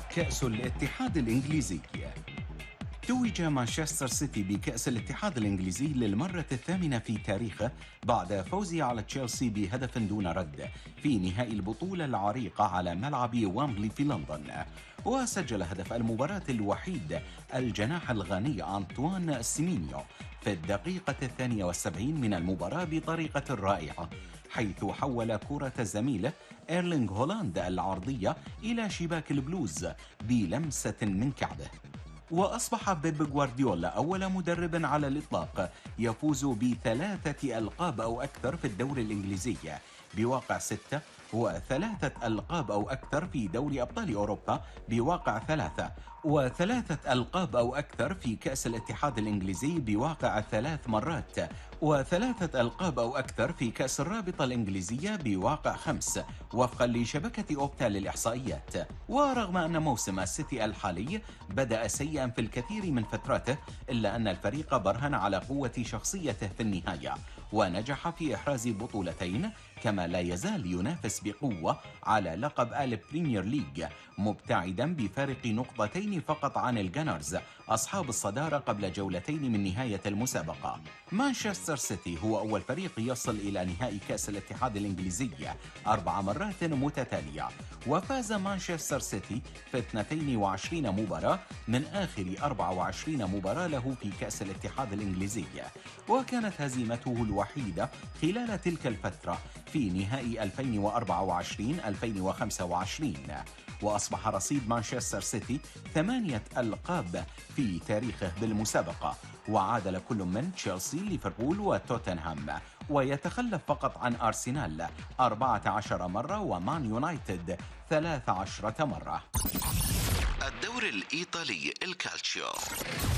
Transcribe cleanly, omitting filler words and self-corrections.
كأس الاتحاد الإنجليزي. توج مانشستر سيتي بكأس الاتحاد الإنجليزي للمرة الثامنة في تاريخه بعد فوزه على تشيلسي بهدف دون رد في نهائي البطولة العريقة على ملعب وامبلي في لندن. وسجل هدف المباراة الوحيد الجناح الغاني أنطوان سيمينيو في الدقيقة 72 من المباراة بطريقة رائعة، حيث حول كرة زميله إيرلينغ هولاند العرضية إلى شباك البلوز بلمسة من كعبه. وأصبح بيب غوارديولا أول مدرب على الإطلاق يفوز ب3 ألقاب أو أكثر في الدوري الإنجليزي بواقع 6، و3 ألقاب أو أكثر في دوري أبطال أوروبا بواقع 3، و3 ألقاب أو أكثر في كأس الاتحاد الإنجليزي بواقع 3 مرات، و3 ألقاب أو أكثر في كأس الرابطة الإنجليزية بواقع 5 وفقا لشبكة أوبتا للإحصائيات. ورغم أن موسم السيتي الحالي بدأ سيئا في الكثير من فتراته، إلا أن الفريق برهن على قوة شخصيته في النهاية ونجح في إحراز بطولتين، كما لا يزال ينافس بقوة على لقب البريمير ليج مبتعدا بفارق نقطتين فقط عن الجانرز أصحاب الصدارة قبل جولتين من نهاية المسابقة. مانشستر سيتي هو أول فريق يصل إلى نهائي كأس الاتحاد الإنجليزي 4 مرات متتالية، وفاز مانشستر سيتي في 22 مباراة من آخر 24 مباراة له في كأس الاتحاد الإنجليزي، وكانت هزيمته الوحيدة خلال تلك الفترة في نهائي 2024-2025. وأصبح رصيد مانشستر سيتي 8 ألقاب في تاريخه بالمسابقة، وعادل كل من تشيلسي، ليفربول وتوتنهام، ويتخلف فقط عن أرسنال 14 مرة ومان يونايتد 13 مرة. الدوري الإيطالي الكالتشيو.